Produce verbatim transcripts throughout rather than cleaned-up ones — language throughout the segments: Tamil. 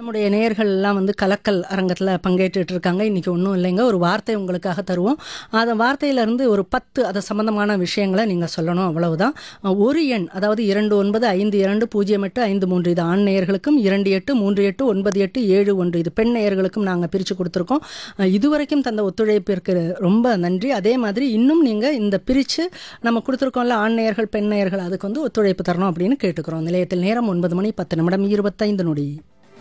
நம்முடைய நேயர்கள் எல்லாம் வந்து கலக்கல் அரங்கத்தில் பங்கேற்றுட்டு இருக்காங்க. இன்னைக்கு ஒன்றும் இல்லைங்க, ஒரு வார்த்தை உங்களுக்காக தருவோம். அந்த வார்த்தையிலேருந்து ஒரு பத்து அது சம்பந்தமான விஷயங்களை நீங்கள் சொல்லணும், அவ்வளவுதான். ஒரு எண், அதாவது இரண்டு ஒன்பது ஐந்து இரண்டு பூஜ்ஜியம் எட்டு ஐந்து மூன்று, இது ஆண் நேயர்களுக்கும், இரண்டு எட்டு மூன்று எட்டு ஒன்பது எட்டு ஏழு ஒன்று, இது பெண் நேயர்களுக்கும் நாங்கள் பிரித்து கொடுத்துருக்கோம். இதுவரைக்கும் தந்த ஒத்துழைப்பிற்கு ரொம்ப நன்றி. அதே மாதிரி இன்னும் நீங்கள் இந்த பிரித்து நம்ம கொடுத்துருக்கோம்ல, ஆண் நேயர்கள் பெண் நேயர்கள், அதுக்கு வந்து ஒத்துழைப்பு தரணும் அப்படின்னு கேட்டுக்கிறோம். நிலையத்தில் நேரம் ஒன்பது மணி பத்து நிமிடம் இருபத்தைந்து நொடி.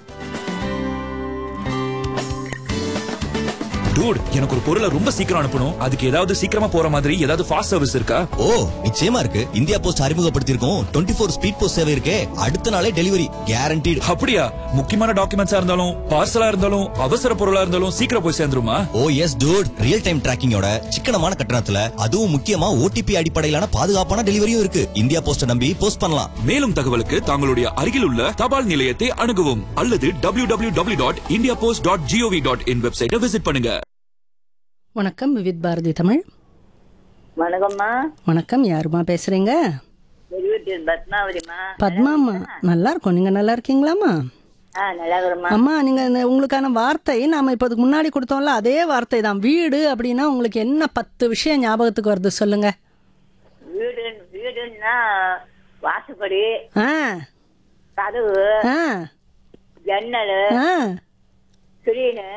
டூட், எனக்கு ஒரு பொருளை ரொம்ப சீக்கிரம் அனுப்பணும். அதுக்கு ஏதாவது சீக்கிரமா போற மாதிரி ஏதாவது ஃபாஸ்ட் சர்வீஸ் இருக்கா? ஓ, நிச்சயமா இருக்கு. India post அறிமுகப்படுத்தியிருக்கோம் twenty four speed post சேவை இருக்கே. அடுத்த நாளே டெலிவரி கேரண்டீடு. அப்படியா? முக்கியமான டாக்குமெண்ட்ஸா இருந்தாலும் பார்சலா இருந்தாலும் அவசர பொருளா இருந்தாலும் சீக்கிரம் போய் சேர்ந்துருமா? ஓ எஸ் டூட், ரியல் டைம் டிராக்கிங்கோட சிக்கனமான கட்டணத்துல, அதுவும் முக்கியமா ஓடிபி அடிப்படையிலான பாதுகாப்பான டெலிவரியும் இருக்கு. இந்தியா போஸ்ட நம்பி போஸ்ட் பண்ணலாம். மேலும் தகவலுக்கு தங்களுடைய அருகில் உள்ள தபால் நிலையத்தை அணுகவும் அல்லது W W W dot India post dot gov dot in வெப்சைட்டை விசிட் பண்ணுங்க. வணக்கம், விவித் பாரதி தமிழ். வணக்கம்மா. வணக்கம், யாருமா பேசுறீங்க? பத்மாவதிமா. பத்மாமா, நல்லா இருக்கும். நீங்க நல்லா இருக்கீங்களாமா? அம்மா, நீங்க உங்களுக்கான வார்த்தை நாம இப்ப அதுக்கு முன்னாடி கொடுத்தோம்ல, அதே வார்த்தை தான். வீடு அப்படின்னா உங்களுக்கு என்ன பத்து விஷயம் ஞாபகத்துக்கு வருது சொல்லுங்க. வீடு வீடுன்னா வாசப்படி, ஆ, கதவு, ஆ, ஜன்னல், ஆ, ஸ்கிரீனு,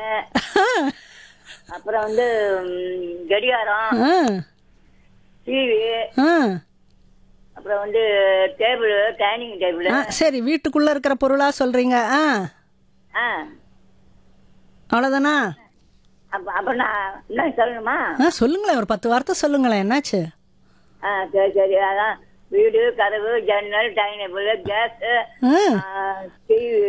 அப்புறம் வந்து கடிகாரம், ஆ, டிவி, ஆ. அப்புறம் வந்து டேபிள், டைனிங் டேபிள். ஆ, சரி, வீட்டுக்குள்ள இருக்கிற பொருளா சொல்றீங்க. ஆ, ஆ, அவ்வளவுதானா? அப்ப அப்ப நான் என்ன சொல்லணுமா? ஆ, சொல்லுங்களேன், ஒரு பத்து வார்த்தை சொல்லுங்களேன். என்னாச்சு? ஆ, சரி சரி அதான் வீடு, கதவு, ஜன்னல், dining table, case, TV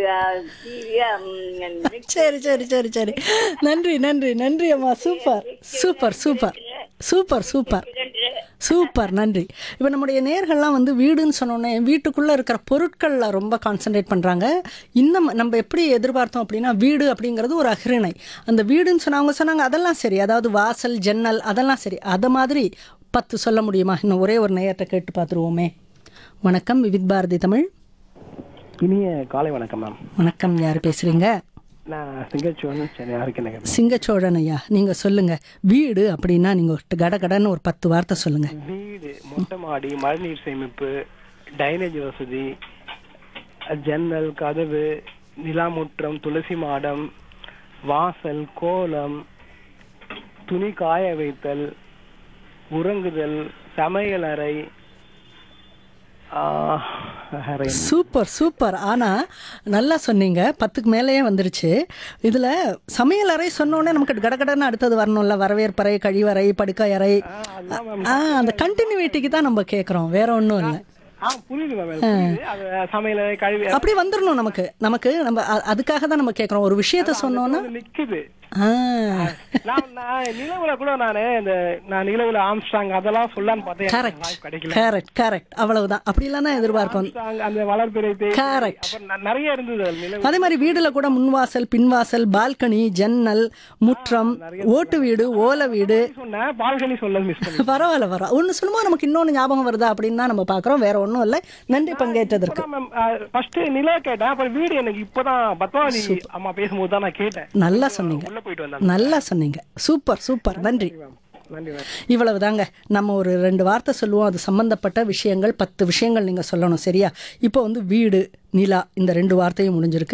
TV. சரி சரி சரி சரி நன்றி நன்றி நன்றி அம்மா. Super super super super super super நன்றி. இப்போ நம்முடைய நேயர்கள்லாம் வந்து வீடுன்னு சொன்னோன்னே வீட்டுக்குள்ளே இருக்கிற பொருட்களில் ரொம்ப கான்சன்ட்ரேட் பண்ணுறாங்க. இன்னும் நம்ம எப்படி எதிர்பார்த்தோம் அப்படின்னா, வீடு அப்படிங்கிறது ஒரு அகிரிணை. அந்த வீடுன்னு சொன்ன அவங்க சொன்னாங்க அதெல்லாம் சரி, அதாவது வாசல், ஜன்னல், அதெல்லாம் சரி. அதை மாதிரி பத்து சொல்ல முடியுமா? இன்னும் ஒரே ஒரு நேயத்தை கேட்டு பார்த்துருவோமே. வணக்கம், விவித் பாரதி தமிழ். இனிய காலை வணக்கம் மேம். வணக்கம், யார் பேசுறீங்க? நான் சிங்கச்சோழன், சென்னை ஆர்கே. சிங்கச்சோழன் ஐயா, நீங்க சொல்லுங்க. வீடு அப்படின்னா நீங்க கட கடன்னு ஒரு பத்து வார்த்தை சொல்லுங்க. வீடு, மொட்டை மாடி, மழைநீர் சேமிப்பு, டைனேஜ் வசதி, ஜன்னல், கதவு, நிலாமுற்றம், துளசி மாடம், வாசல், கோலம், துணி காய வைத்தல், உறங்குதல், சமையல் அறை. Super super. ஆனா நல்லா சொன்னீங்க, பத்துக்கு மேலேயே வந்துருச்சு. இதுல சமையல் அறை சொன்னோடனே நமக்கு கடகடன்னு அடுத்தது வரணும்ல, வரவேற்பறை, கழிவறை, படுக்கை அறை. ஆ, அந்த கண்டினியூட்டிக்கு தான் நம்ம கேட்குறோம், வேற ஒன்றும் இல்லை. அப்படி வந்துடணும் நமக்கு. நமக்கு நம்ம அதுக்காக தான் நம்ம கேட்குறோம். ஒரு விஷயத்த சொன்னோன்னா நிக்குது. நிலவுல கூட நானு இந்த நான் நிலவுல ஆம்ஸ்டாங் அதெல்லாம் சொல்லலான்னு பார்த்தேன். கரெக்ட் கரெக்ட், அவ்வளவுதான். அப்படி இல்லைன்னா எதிர்பார்ப்போம். அந்த வளர்பிறை கரெக்ட் நிறைய இருந்தது. அதே மாதிரி வீடுல கூட முன்வாசல், பின்வாசல், பால்கனி, ஜன்னல், முற்றம், ஓட்டு வீடு, ஓலை வீடு. பால்கனி சொல்ல மிஸ் பண்ணி பரவாயில்ல வர ஒன்னு சொல்லும்போது நமக்கு இன்னொன்னு ஞாபகம் வருதா அப்படின்னு தான் நம்ம பாக்குறோம், வேற ஒன்றும் இல்லை. நன்றி பங்கேற்றதற்கு. ஃபர்ஸ்ட் நிலா கேட்டேன், அப்புறம் வீடு எனக்கு இப்பதான் பத்மாவதி அம்மா பேசும்போது தான் நான் கேட்டேன். நல்லா சொன்னீங்க, நல்லா சொன்னீங்க. சூப்பர் சூப்பர், நன்றி. இவ்வளவு தாங்க. நம்ம ஒரு ரெண்டு வார்த்தை சொல்லுவோம், அது சம்பந்தப்பட்ட விஷயங்கள் பத்து விஷயங்கள் நீங்க சொல்லணும், சரியா? இப்போ வந்து வீடு, நிலா, இந்த ரெண்டு வார்த்தையும் முடிஞ்சிருக்கு.